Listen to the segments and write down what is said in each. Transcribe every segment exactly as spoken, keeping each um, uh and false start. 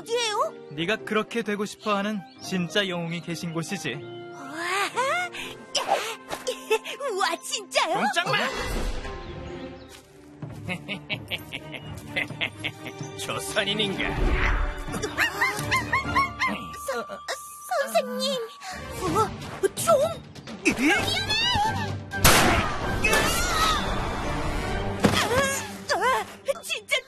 어디예요? 네가 그렇게 되고 싶어하는 진짜 영웅이 계신 곳이지. 우와, 우와 진짜요? 꼼짝마! 조선인인가? 서, 선생님. 우와, 총! 진짜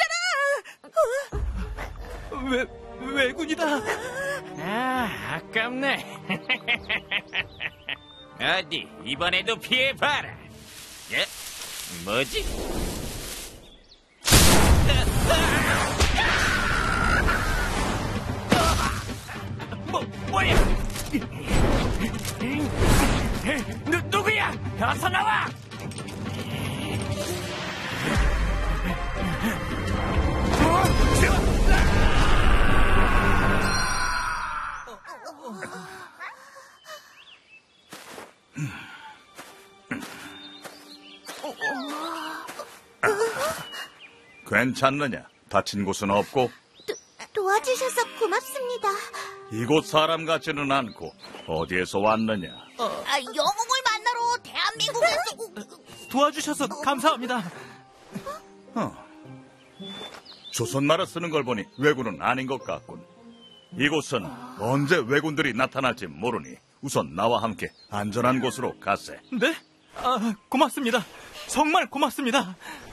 총이잖아! 왜, 왜군이다. 아, 아깝네. 어디, 이번에도 피해봐라. 예? 뭐지? 뭐, 뭐야? 누, 누구야? 어서 나와! 괜찮느냐? 다친 곳은 없고? 도, 도와주셔서 고맙습니다. 이곳 사람 같지는 않고 어디에서 왔느냐? 아, 영웅을 만나러 대한민국에서... 도와주셔서 감사합니다. 어. 조선말을 쓰는 걸 보니 왜군은 아닌 것 같군. 이곳은 언제 왜군들이 나타날지 모르니 우선 나와 함께 안전한 곳으로 가세. 네? 아, 고맙습니다. 정말 고맙습니다.